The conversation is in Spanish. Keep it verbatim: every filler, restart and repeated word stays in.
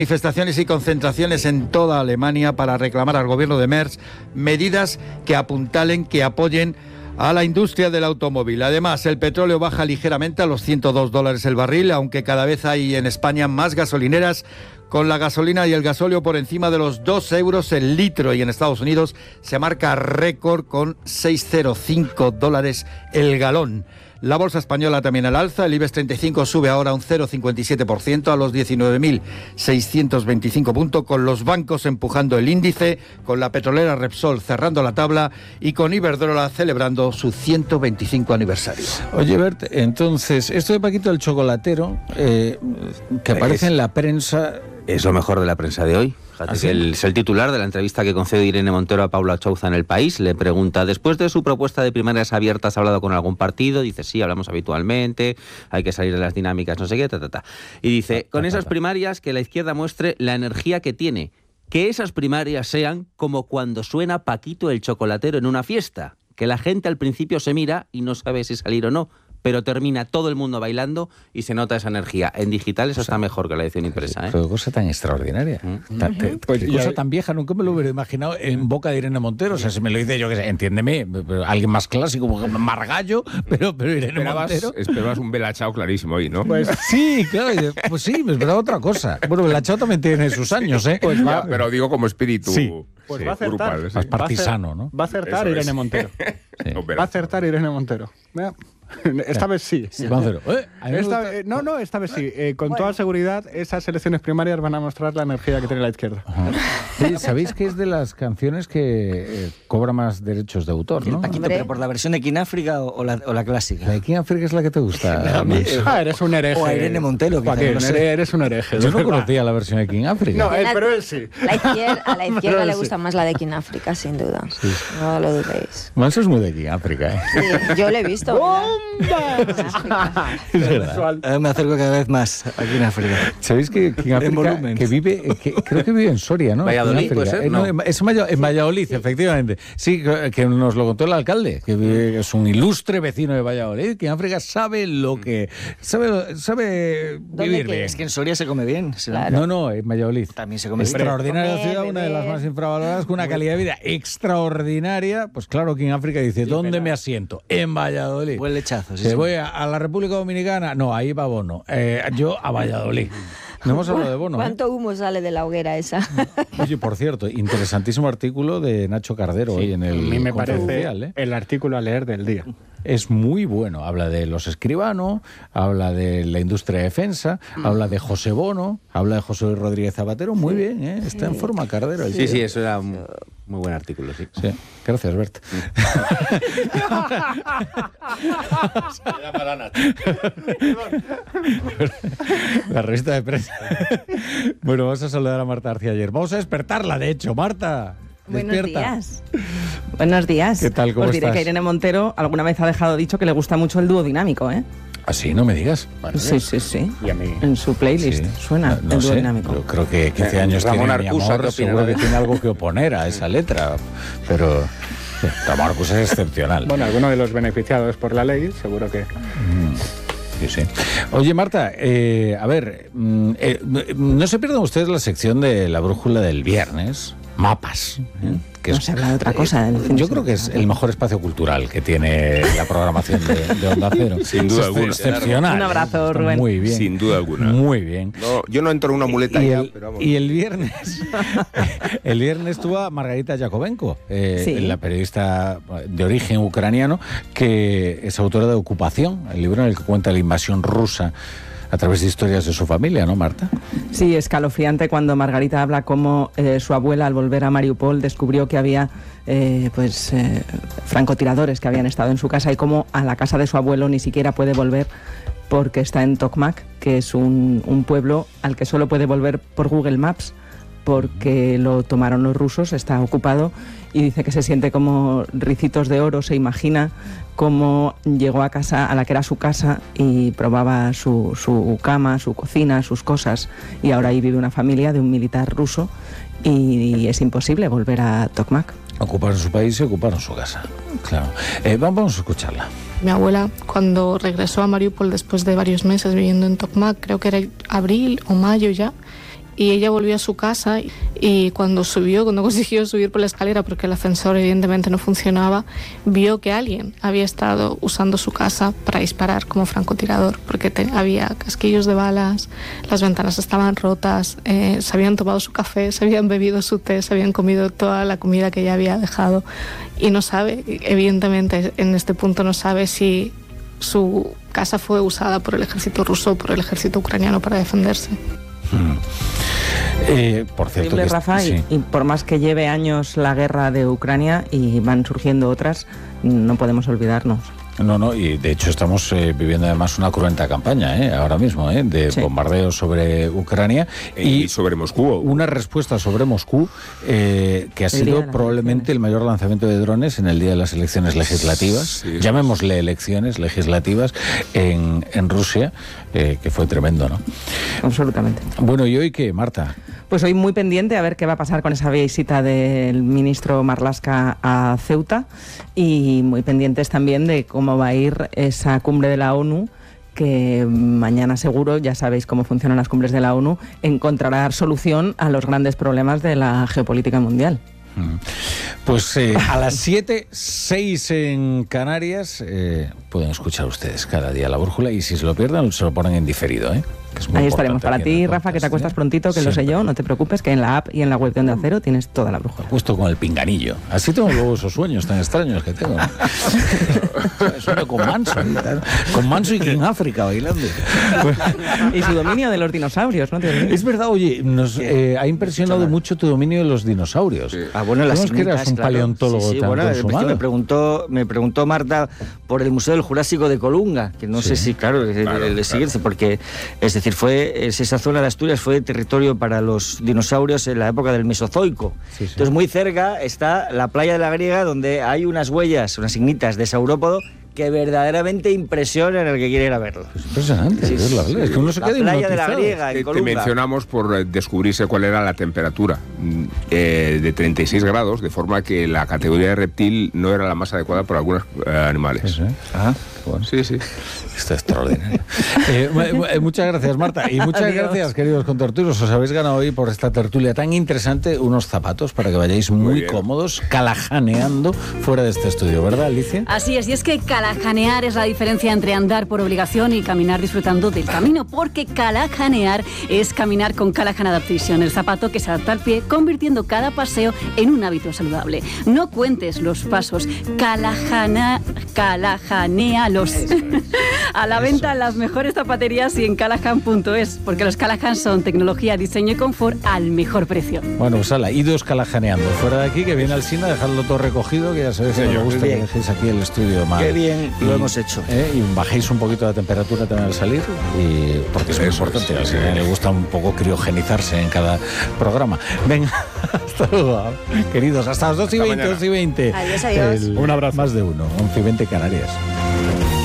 Manifestaciones y concentraciones en toda Alemania para reclamar al gobierno de Merz medidas que apuntalen, que apoyen a la industria del automóvil. Además, el petróleo baja ligeramente a los ciento dos dólares el barril, aunque cada vez hay en España más gasolineras con la gasolina y el gasóleo por encima de los dos euros el litro, y en Estados Unidos se marca récord con seiscientos cinco dólares el galón. La bolsa española también al alza, el IBEX treinta y cinco sube ahora un cero coma cincuenta y siete por ciento a los diecinueve mil seiscientos veinticinco puntos, con los bancos empujando el índice, con la petrolera Repsol cerrando la tabla y con Iberdrola celebrando su ciento veinticinco aniversario. Oye, Bert, entonces, esto de Paquito el chocolatero, eh, que aparece es, en la prensa... Es lo mejor de la prensa de hoy. ¿Ah, es, sí? el, es el titular de la entrevista que concede Irene Montero a Paula Chouza en El País. Le pregunta, después de su propuesta de primarias abiertas, ¿ha hablado con algún partido? Dice, sí, hablamos habitualmente, hay que salir de las dinámicas, no sé qué, ta, ta, ta. Y dice, con esas primarias, que la izquierda muestre la energía que tiene. Que esas primarias sean como cuando suena Paquito el chocolatero en una fiesta. Que la gente al principio se mira y no sabe si salir o no, pero termina todo el mundo bailando y se nota esa energía. En digital eso, o sea, está mejor que la edición impresa, ¿eh? Pero cosa tan extraordinaria. ¿Mm? Ta, te, pues cosa ya... tan vieja, nunca me lo hubiera imaginado en boca de Irene Montero. O sea, si me lo dice yo, que sé, entiéndeme, alguien más clásico, Margallo, pero, pero Irene esperabas, Montero... Esperabas un Bella Ciao clarísimo hoy, ¿no? Pues sí, claro, pues sí, me esperaba otra cosa. Bueno, Bella Ciao también tiene sus años, ¿eh? Pues va, pero digo como espíritu... Sí. Pues sí, va a acertar. grupal, sí. Más partisano, ¿no? Va a acertar Eso Irene es. Montero. Sí. Va a acertar Irene Montero. Esta vez sí. sí ¿Eh? Esta, eh, no, no, esta vez sí. Eh, con bueno. toda seguridad, esas elecciones primarias van a mostrar la energía que tiene la izquierda. Sí, ¿sabéis que es de las canciones que eh, cobra más derechos de autor, no? Paquito, pero por la versión de King África o, o, la, o la clásica. ¿La de King África es la que te gusta? Ah, eres un hereje. O a Irene Montero. Joaquín, no sé. Eres un hereje. Yo no conocía la versión de King África. No, él, pero él sí. La izquierda, a la izquierda le gusta sí. más la de King África, sin duda. Sí. No lo dudéis. Manso es muy de King África, ¿eh? Sí, yo lo he visto. Es verdad. A ver, me acerco cada vez más aquí en África. ¿Sabéis que King África, que vive, que, creo que vive en Soria, ¿no? Valladolid, puede ser, eh, no, no. Es en, Valladolid, en Valladolid, efectivamente. Sí, que nos lo contó el alcalde, que vive, es un ilustre vecino de Valladolid. King África sabe lo que... Sabe, sabe vivir bien. Es que en Soria se come bien. Claro. No, no, en Valladolid. También se come bien. Extraordinaria ciudad, una de las más infravaloradas, con una calidad de vida extraordinaria. Pues claro, King África dice, sí, ¿dónde pero... me asiento? En Valladolid. Buen lechazo, sí. Se sí. voy a, a la República Dominicana, no, ahí va Bono. Eh, yo a Valladolid. No hemos hablado de Bono. ¿Cuánto ¿eh? humo sale de la hoguera esa? Oye, por cierto, interesantísimo artículo de Nacho Cardero sí, hoy en el a mí me parece ¿eh? el artículo a leer del día. Es muy bueno. Habla de los Escribano, habla de la industria de defensa, mm. habla de José Bono, habla de José Rodríguez Zapatero. Muy sí. bien, ¿eh? Está sí. en forma Cardero. Sí, sí, sí, eso era un muy buen artículo, sí. Sí. Gracias, Bert. La revista de prensa. Bueno, vamos a saludar a Marta García ayer. Vamos a despertarla, de hecho. Marta, Buenos despierta. días. Buenos días. ¿Qué tal? ¿Cómo Os diré estás? que Irene Montero alguna vez ha dejado dicho que le gusta mucho el dúo dinámico, ¿eh? ¿Ah, sí? No me digas. Vale. Sí, sí, sí. Y a mí. En su playlist sí. suena no, no el dúo sé. dinámico. Yo creo que quince años Ramón tiene Arcusa, mi amor, ¿qué seguro que tiene algo que oponer a esa letra. Pero Ramón Arcusa es excepcional. Bueno, alguno de los beneficiados por la ley, seguro que... Mm. Sí, sí. Oye, Marta, eh, a ver, eh, no se pierdan ustedes la sección de la brújula del viernes, mapas. ¿eh? Que no es, se habla de otra cosa. Eh, yo creo que es el mejor espacio cultural que tiene la programación de, de Onda Cero. Sin duda es alguna. Excepcional. Un abrazo, Rubén. Muy bien. Sin duda alguna. Muy bien. No, yo no entro en una muleta y ya, el, pero vamos. Y el viernes, el viernes tuvo a Margarita Yakovenko, eh, sí. la periodista de origen ucraniano, que es autora de Ocupación, el libro en el que cuenta la invasión rusa a través de historias de su familia, ¿no, Marta? Sí, escalofriante cuando Margarita habla cómo eh, su abuela, al volver a Mariupol, descubrió que había eh, pues eh, francotiradores que habían estado en su casa y cómo a la casa de su abuelo ni siquiera puede volver porque está en Tokmak, que es un, un pueblo al que solo puede volver por Google Maps, porque lo tomaron los rusos, está ocupado, y dice que se siente como ricitos de oro, se imagina cómo llegó a casa, a la que era su casa, y probaba su, su cama, su cocina, sus cosas, y ahora ahí vive una familia de un militar ruso, y, y es imposible volver a Tokmak. Ocuparon su país y ocuparon su casa, claro. Eh, vamos a escucharla. Mi abuela, cuando regresó a Mariupol después de varios meses viviendo en Tokmak, creo que era abril o mayo ya, y ella volvió a su casa y cuando subió, cuando consiguió subir por la escalera, porque el ascensor evidentemente no funcionaba, vio que alguien había estado usando su casa para disparar como francotirador, porque te, había casquillos de balas, las ventanas estaban rotas, eh, se habían tomado su café, se habían bebido su té, se habían comido toda la comida que ella había dejado y no sabe, evidentemente en este punto no sabe si su casa fue usada por el ejército ruso o por el ejército ucraniano para defenderse. Hmm. Eh, por cierto, Terrible, que, Rafa, sí. y, y por más que lleve años la guerra de Ucrania y van surgiendo otras, no podemos olvidarnos. No, no, y de hecho estamos eh, viviendo además una cruenta campaña, ¿eh? ahora mismo, ¿eh? de Sí. bombardeos sobre Ucrania Y sobre Moscú. una respuesta sobre Moscú eh, que ha El día sido de las probablemente elecciones. el mayor lanzamiento de drones en el día de las elecciones legislativas, Sí. llamémosle elecciones legislativas en, en Rusia, eh, que fue tremendo, ¿no? Absolutamente. Bueno, ¿y hoy qué, Marta? Pues hoy muy pendiente a ver qué va a pasar con esa visita del ministro Marlaska a Ceuta y muy pendientes también de cómo va a ir esa cumbre de la ONU que mañana seguro, ya sabéis cómo funcionan las cumbres de la ONU, encontrará solución a los grandes problemas de la geopolítica mundial. Pues eh, a las siete, seis en Canarias, eh, pueden escuchar ustedes cada día La Brújula y si se lo pierden se lo ponen en diferido, ¿eh? Que es muy Ahí estaremos. importante Para aquí en ti, el Rafa, que te podcast, acuestas ¿eh? prontito, que lo sé Siempre. yo, no te preocupes, que en la app y en la web de Onda Cero tienes toda la brújula. Puesto con el pinganillo. Así tengo luego esos sueños tan extraños que tengo. Sueño con Manso. Con Manso y King África bailando. Y su dominio de los dinosaurios, ¿no? Te olvides. Es verdad, oye, nos eh, ha impresionado mucho tu dominio de los dinosaurios. Ah, bueno, las ¿Cómo es que eras cintas, un claro. paleontólogo Sí, sí, tan bueno, es que consumado? me preguntó, me preguntó Marta por el Museo del Jurásico de Colunga, que no Sí. sé si, claro, le- Claro, le claro. siguiente, porque, es decir, fue es esa zona de Asturias fue territorio para los dinosaurios en la época del Mesozoico. Sí, sí. Entonces, muy cerca está la playa de la Griega, donde hay unas huellas, unas ignitas de saurópodo que verdaderamente impresionan al que quiere ir a verlo. Es impresionante, Sí, es, la sí, verdad, es que uno se la queda playa de la hipnotizado. Griega, en Te, te Colunga. mencionamos por eh, descubrirse cuál era la temperatura mm, eh, de treinta y seis grados, de forma que la categoría de reptil no era la más adecuada para algunos eh, animales. Sí, sí. Ah, Bueno, Sí, sí. está extraordinario. Eh, mu- mu- muchas gracias, Marta. Y muchas Adiós. gracias, queridos contertulios. Os habéis ganado hoy por esta tertulia tan interesante unos zapatos para que vayáis muy, Muy bien. cómodos, calajaneando fuera de este estudio, ¿verdad, Alicia? Así es, y es que calajanear es la diferencia entre andar por obligación y caminar disfrutando del camino, porque calajanear es caminar con Callahan Adaptation, el zapato que se adapta al pie, convirtiendo cada paseo en un hábito saludable. No cuentes los pasos, calajana, calajanealos. A la venta en las mejores zapaterías y en callahan punto es, porque los Callahan son tecnología, diseño y confort al mejor precio. Bueno, pues ala, idos calajaneando. Fuera de aquí, que viene al Sina, dejadlo todo recogido, que ya sabéis que me gusta que Bien. dejéis aquí el estudio mal. qué bien lo hemos hecho. ¿eh? Y bajéis un poquito la temperatura también al salir, y, porque es muy Eso importante. es, Al Sina sí. le gusta un poco criogenizarse en cada programa. Venga, hasta luego, queridos. Hasta las dos y Hasta veinte, mañana. dos y veinte. Adiós, adiós. El- Un abrazo. Más de uno, once y veinte Canarias.